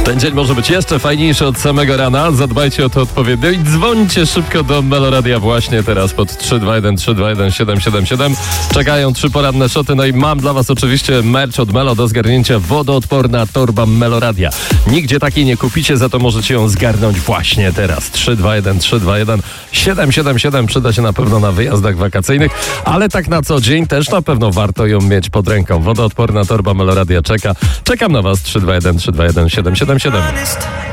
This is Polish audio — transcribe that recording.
Ten dzień może być jeszcze fajniejszy od samego rana. Zadbajcie o to odpowiednio i dzwońcie szybko do Meloradia właśnie teraz pod 321 321 777. Czekają 3 poranne szoty. No i mam dla was oczywiście merch od Melo do zgarnięcia. Wodoodporna torba Meloradia. Nigdzie takiej nie kupicie, za to możecie ją zgarnąć właśnie teraz. 321 321 777. Przyda się na pewno na wyjazdach wakacyjnych, ale tak na co dzień też na pewno warto ją mieć pod ręką. Wodoodporna torba Meloradia czeka. Czekam na was. 321 321 777.